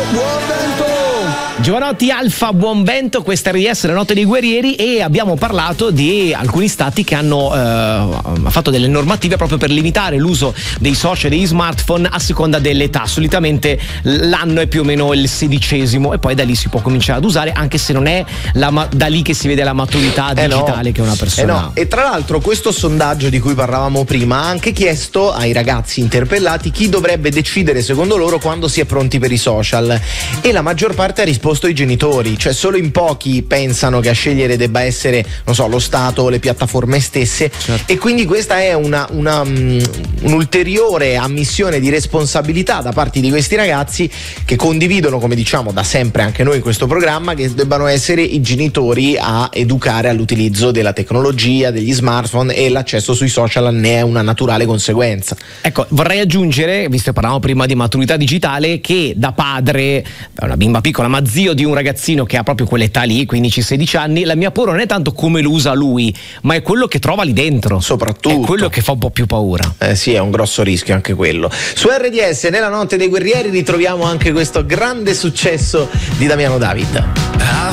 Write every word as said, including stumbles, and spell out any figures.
Buon vento! Giovanotti, Alfa, buon vento, questa R D S, la notte dei guerrieri, e abbiamo parlato di alcuni stati che hanno eh, fatto delle normative proprio per limitare l'uso dei social e degli smartphone a seconda dell'età. Solitamente l'anno è più o meno il sedicesimo e poi da lì si può cominciare ad usare, anche se non è la, da lì che si vede la maturità digitale eh no. che una persona ha. Eh no. E tra l'altro questo sondaggio di cui parlavamo prima ha anche chiesto ai ragazzi interpellati chi dovrebbe decidere secondo loro quando si è pronti per i social, e la maggior parte ha risposto i genitori, cioè solo in pochi pensano che a scegliere debba essere, non so, lo Stato o le piattaforme stesse, certo. E quindi questa è una, una um, un'ulteriore ammissione di responsabilità da parte di questi ragazzi, che condividono, come diciamo da sempre anche noi in questo programma, che debbano essere i genitori a educare all'utilizzo della tecnologia, degli smartphone, e l'accesso sui social ne è una naturale conseguenza. Ecco, vorrei aggiungere, visto che parlavamo prima di maturità digitale, che da padre, da una bimba piccola ma zio di un ragazzino che ha proprio quell'età lì, quindici sedici anni, la mia paura non è tanto come lo usa lui, ma è quello che trova lì dentro. Soprattutto. È quello che fa un po' più paura. Eh sì, è un grosso rischio anche quello. Su R D S, nella notte dei guerrieri, ritroviamo anche questo grande successo di Damiano David.